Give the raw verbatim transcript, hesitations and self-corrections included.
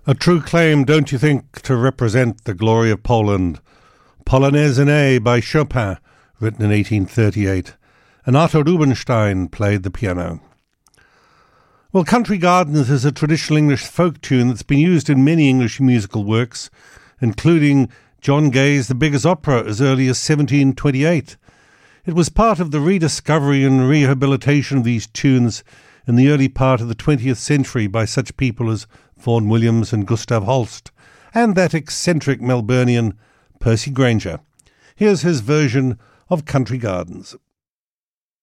A true claim, don't you think, to represent the glory of Poland. Polonaise in A by Chopin, written in eighteen thirty-eight, and Arthur Rubinstein played the piano. Well, Country Gardens is a traditional English folk tune that's been used in many English musical works, including John Gay's The Beggar's Opera as early as seventeen twenty-eight. It was part of the rediscovery and rehabilitation of these tunes in the early part of the twentieth century by such people as Vaughan Williams and Gustav Holst, and that eccentric Melburnian Percy Grainger. Here's his version of Country Gardens.